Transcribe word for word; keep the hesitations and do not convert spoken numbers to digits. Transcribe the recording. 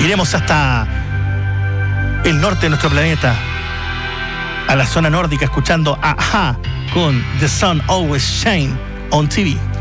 Iremos hasta el norte de nuestro planeta, a la zona nórdica, escuchando a A H A con The Sun Always Shine on T V.